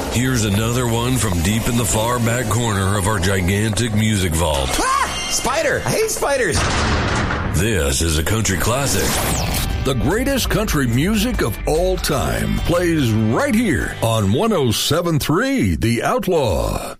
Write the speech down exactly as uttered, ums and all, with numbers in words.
Here's another one from deep in the far back corner of our gigantic music vault. Ah! Spider! I hate spiders! This is a country classic. The greatest country music of all time plays right here on one oh seven point three The Outlaw.